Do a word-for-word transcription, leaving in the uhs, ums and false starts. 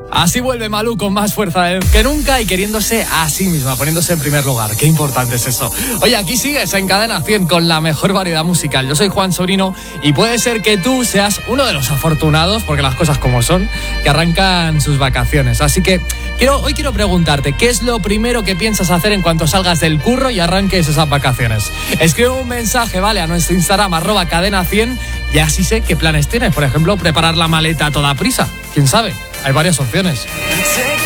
Así vuelve Malú con más fuerza que nunca y queriéndose a sí misma, poniéndose en primer lugar. Qué importante es eso. Oye, aquí sigues en Cadena cien con la mejor variedad musical. Yo soy Juan Sobrino y puede ser que tú seas uno de los afortunados, porque las cosas como son, que arrancan sus vacaciones. Así que quiero, hoy quiero preguntarte, ¿qué es lo primero que piensas hacer en cuanto salgas del curro y arranques esas vacaciones? Escribe un mensaje, ¿vale? A nuestro Instagram, arroba cadena cien, y así sé qué planes tienes. Por ejemplo, preparar la maleta a toda prisa. ¿Quién sabe? Hay varias opciones.